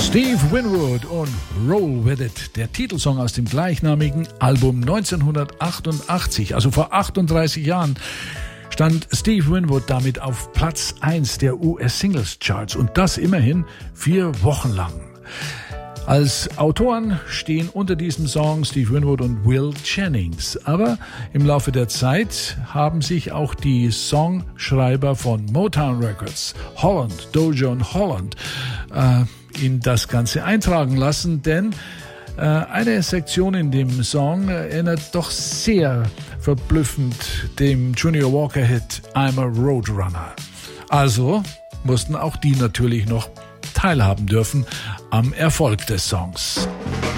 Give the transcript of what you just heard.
Steve Winwood und Roll With It, der Titelsong aus dem gleichnamigen Album 1988, also vor 38 Jahren, stand Steve Winwood damit auf Platz 1 der US-Singles-Charts und das immerhin 4 Wochen lang. Als Autoren stehen unter diesem Song Steve Winwood und Will Jennings. Aber im Laufe der Zeit haben sich auch die Songschreiber von Motown Records, Holland, Dozier und Holland, in das Ganze eintragen lassen, denn eine Sektion in dem Song erinnert doch sehr verblüffend dem Junior Walker-Hit I'm a Roadrunner. Also mussten auch die natürlich noch teilhaben dürfen am Erfolg des Songs.